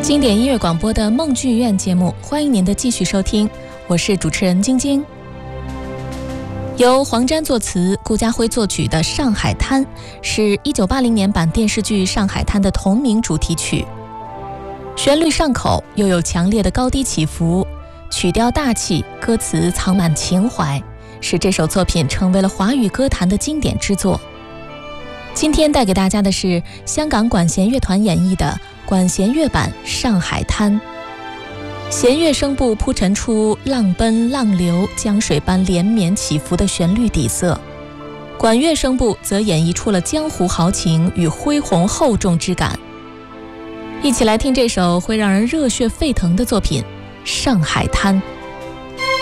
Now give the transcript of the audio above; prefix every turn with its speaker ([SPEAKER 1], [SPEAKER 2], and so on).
[SPEAKER 1] 经典音乐广播的梦剧院节目，欢迎您的继续收听，我是主持人晶晶。由黄沾作词、顾嘉辉作曲的《上海滩》是1980年版电视剧《上海滩》的同名主题曲，旋律上口，又有强烈的高低起伏，曲调大气，歌词藏满情怀，使这首作品成为了华语歌坛的经典之作。今天带给大家的是香港管弦乐团演绎的管弦乐版《上海滩》，弦乐声部铺陈出浪奔浪流、江水般连绵起伏的旋律底色，管乐声部则演绎出了江湖豪情与恢宏厚重之感。一起来听这首会让人热血沸腾的作品《上海滩》。